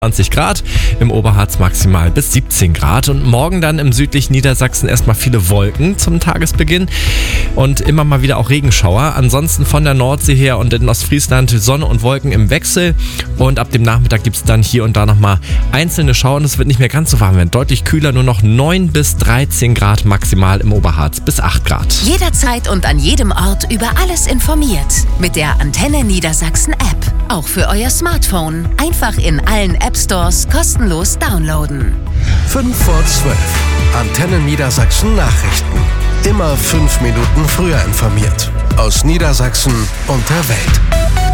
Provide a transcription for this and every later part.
20 Grad, im Oberharz maximal bis 17 Grad und morgen dann im südlichen Niedersachsen erstmal viele Wolken zum Tagesbeginn und immer mal wieder auch Regenschauer. Ansonsten von der Nordsee her und in Ostfriesland Sonne und Wolken im Wechsel und ab dem Nachmittag gibt es dann hier und da nochmal einzelne Schauer und es wird nicht mehr ganz so warm werden. Deutlich kühler, nur noch 9 bis 13 Grad maximal im Oberharz bis 8 Grad. Jederzeit und an jedem Ort über alles informiert mit der Antenne Niedersachsen App. Auch für euer Smartphone. Einfach in allen App Stores kostenlos downloaden. 5 vor 12. Antenne Niedersachsen Nachrichten. Immer 5 Minuten früher informiert. Aus Niedersachsen und der Welt.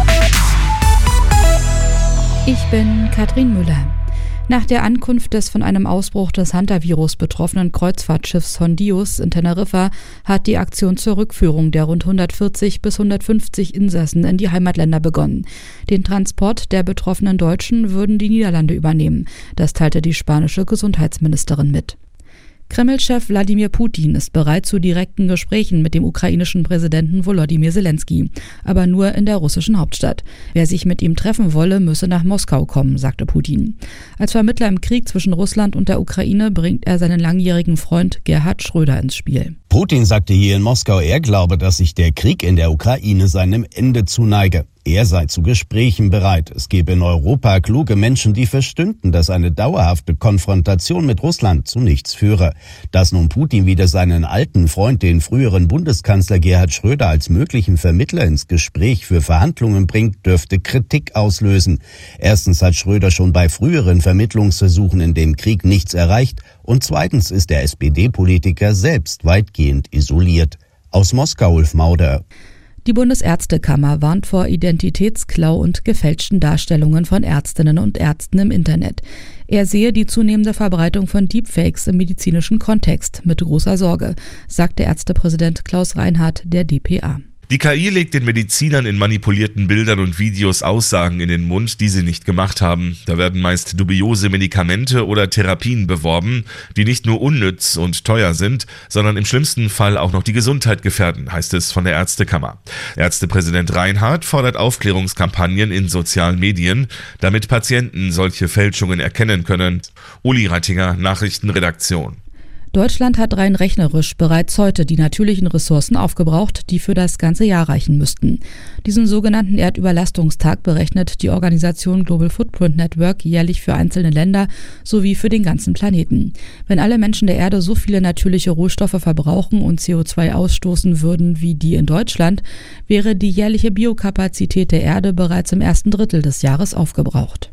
Ich bin Katrin Müller. Nach der Ankunft des von einem Ausbruch des Hantavirus betroffenen Kreuzfahrtschiffs Hondius in Teneriffa hat die Aktion zur Rückführung der rund 140 bis 150 Insassen in die Heimatländer begonnen. Den Transport der betroffenen Deutschen würden die Niederlande übernehmen. Das teilte die spanische Gesundheitsministerin mit. Kreml-Chef Wladimir Putin ist bereit zu direkten Gesprächen mit dem ukrainischen Präsidenten Volodymyr Zelensky, aber nur in der russischen Hauptstadt. Wer sich mit ihm treffen wolle, müsse nach Moskau kommen, sagte Putin. Als Vermittler im Krieg zwischen Russland und der Ukraine bringt er seinen langjährigen Freund Gerhard Schröder ins Spiel. Putin sagte hier in Moskau, er glaube, dass sich der Krieg in der Ukraine seinem Ende zuneige. Er sei zu Gesprächen bereit. Es gebe in Europa kluge Menschen, die verstünden, dass eine dauerhafte Konfrontation mit Russland zu nichts führe. Dass nun Putin wieder seinen alten Freund, den früheren Bundeskanzler Gerhard Schröder, als möglichen Vermittler ins Gespräch für Verhandlungen bringt, dürfte Kritik auslösen. Erstens hat Schröder schon bei früheren Vermittlungsversuchen in dem Krieg nichts erreicht und zweitens ist der SPD-Politiker selbst weitgehend isoliert. Aus Moskau, Ulf Mauder. Die Bundesärztekammer warnt vor Identitätsklau und gefälschten Darstellungen von Ärztinnen und Ärzten im Internet. Er sehe die zunehmende Verbreitung von Deepfakes im medizinischen Kontext mit großer Sorge, sagte Ärztepräsident Klaus Reinhardt der dpa. Die KI legt den Medizinern in manipulierten Bildern und Videos Aussagen in den Mund, die sie nicht gemacht haben. Da werden meist dubiose Medikamente oder Therapien beworben, die nicht nur unnütz und teuer sind, sondern im schlimmsten Fall auch noch die Gesundheit gefährden, heißt es von der Ärztekammer. Ärztepräsident Reinhardt fordert Aufklärungskampagnen in sozialen Medien, damit Patienten solche Fälschungen erkennen können. Uli Reitinger, Nachrichtenredaktion. Deutschland hat rein rechnerisch bereits heute die natürlichen Ressourcen aufgebraucht, die für das ganze Jahr reichen müssten. Diesen sogenannten Erdüberlastungstag berechnet die Organisation Global Footprint Network jährlich für einzelne Länder sowie für den ganzen Planeten. Wenn alle Menschen der Erde so viele natürliche Rohstoffe verbrauchen und CO2 ausstoßen würden wie die in Deutschland, wäre die jährliche Biokapazität der Erde bereits im ersten Drittel des Jahres aufgebraucht.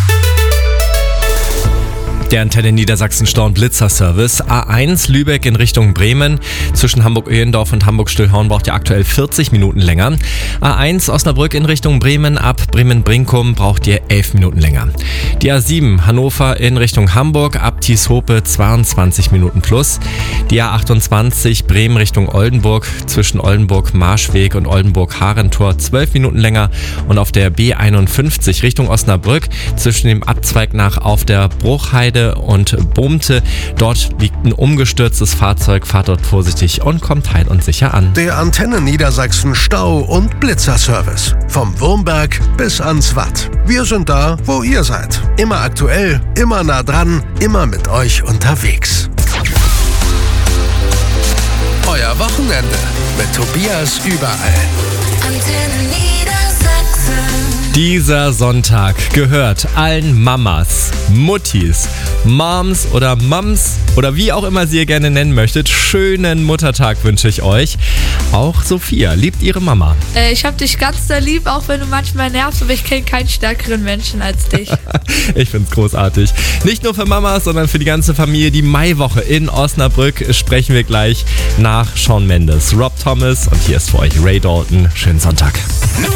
Der Antenne Niedersachsen Stau- und Blitzerservice. A1 Lübeck in Richtung Bremen. Zwischen Hamburg-Öhendorf und Hamburg-Stillhorn braucht ihr aktuell 40 Minuten länger. A1 Osnabrück in Richtung Bremen ab Bremen-Brinkum braucht ihr 11 Minuten länger. Die A7 Hannover in Richtung Hamburg ab Tieshope 22 Minuten plus. Die A28 Bremen Richtung Oldenburg zwischen Oldenburg-Marschweg und Oldenburg-Harentor 12 Minuten länger. Und auf der B51 Richtung Osnabrück zwischen dem Abzweig nach auf der Bruchheide und Bohmte. Dort liegt ein umgestürztes Fahrzeug. Fahrt dort vorsichtig und kommt heil und sicher an. Der Antenne Niedersachsen Stau- und Blitzerservice. Vom Wurmberg bis ans Watt. Wir sind da, wo ihr seid. Immer aktuell, immer nah dran, immer mit euch unterwegs. Euer Wochenende mit Tobias überall. Antenne Niedersachsen. Dieser Sonntag gehört allen Mamas, Muttis, Moms oder Mums oder wie auch immer sie ihr gerne nennen möchtet. Schönen Muttertag wünsche ich euch. Auch Sophia liebt ihre Mama. Ich hab dich ganz sehr lieb, auch wenn du manchmal nervst, aber ich kenne keinen stärkeren Menschen als dich. Ich find's großartig. Nicht nur für Mamas, sondern für die ganze Familie. Die Maiwoche in Osnabrück sprechen wir gleich nach Shawn Mendes, Rob Thomas und hier ist für euch Ray Dalton. Schönen Sonntag.